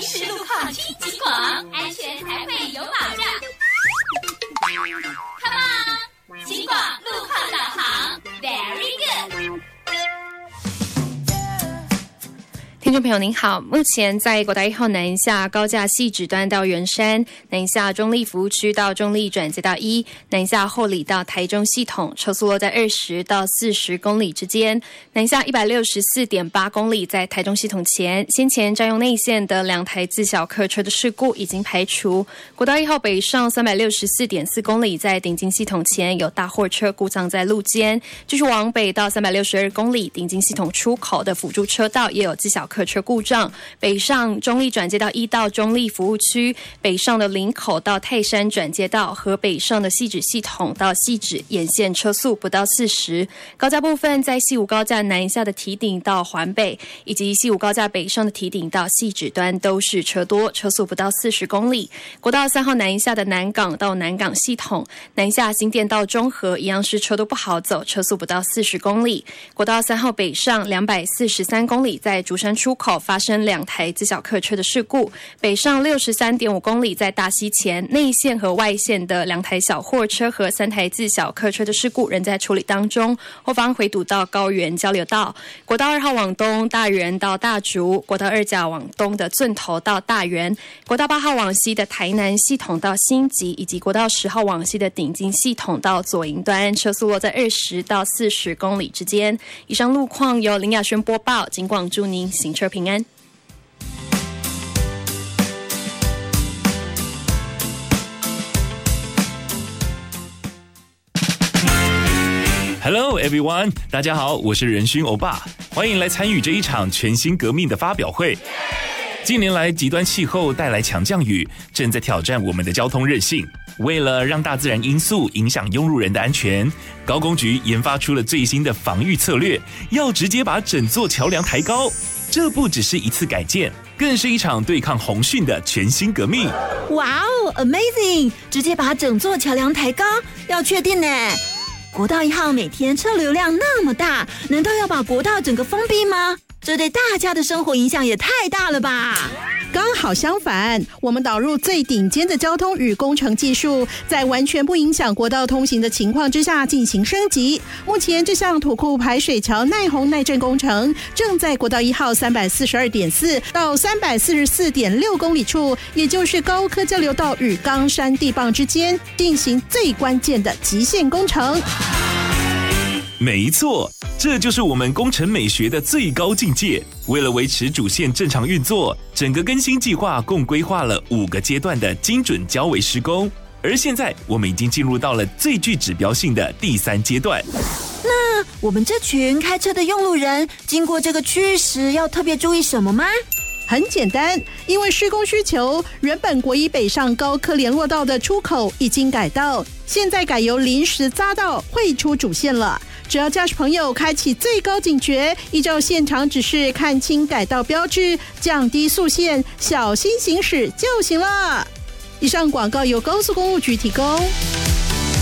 时路况听警广，安全才会有保障。Come on， 警广路况导航 ，Very good。 听众朋友您好，目前在国道1号南下高架汐止端到圆山，南下中立服务区到中立转接到1，南下后里到台中系统，车速落在20到40公里之间，南下 164.8 公里在台中系统前，先前占用内线的2台自小客车的事故已经排除。国道1号北上 364.4 公里在顶金系统前有大货车故障在路肩，继续往北到362公里顶金系统出口的辅助车道也有自小客车故障，北上中立转接到1到中立服务区，北上的林口到泰山转接道和北上的汐止系统到汐止沿线车速不到40。高架部分在西武高架南下的堤顶到环北，以及西武高架北上的堤顶到汐止端都是车多，车速不到40公里。国道3号南下的南港到南港系统，南下新店到中和一样是车都不好走，车速不到40公里。国道3号北上243公里在竹山出口发生2台自小客车的事故，北上 63.5 公里在大溪前，内线和外线的2台小货车和3台自小客车的事故仍在处理当中，后方回堵到高原交流道。国道2号往东大园到大竹，国道2甲往东的圳头到大园，国道8号往西的台南系统到新集，以及国道10号往西的顶金系统到左营端，车速落在20到40公里之间。以上路况由林雅轩播报，警广祝您行车平安。 Hello everyone， 大家好，我是仁勋欧巴，欢迎来参与这一场全新革命的发表会。近年来，极端气候带来强降雨，正在挑战我们的交通韧性。为了让大自然因素影响用路人的安全，高工局研发出了最新的防御策略，要直接把整座桥梁抬高。这不只是一次改建，更是一场对抗洪汛的全新革命。 哇哦 ，Amazing！ 直接把整座桥梁抬高，要确定呢？国道1号每天车流量那么大，难道要把国道整个封闭吗？这对大家的生活影响也太大了吧！ 刚好相反，我们导入最顶尖的交通与工程技术，在完全不影响国道通行的情况之下进行升级。目前这项土库排水桥耐洪耐震工程正在国道1号 342.4 到 344.6 公里处，也就是高科交流道与冈山地磅之间进行最关键的极限工程。 没错，这就是我们工程美学的最高境界。为了维持主线正常运作，整个更新计划共规划了5个阶段的精准交维施工，而现在我们已经进入到了最具指标性的第3阶段。 那我们这群开车的用路人经过这个区域时要特别注意什么吗？ 很简单，因为施工需求，原本国一北上高科联络道的出口已经改道，现在改由临时匝道汇出主线了。只要驾驶朋友开启最高警觉，依照现场指示看清改道标志，降低速限，小心行驶就行了。以上广告由高速公路局提供。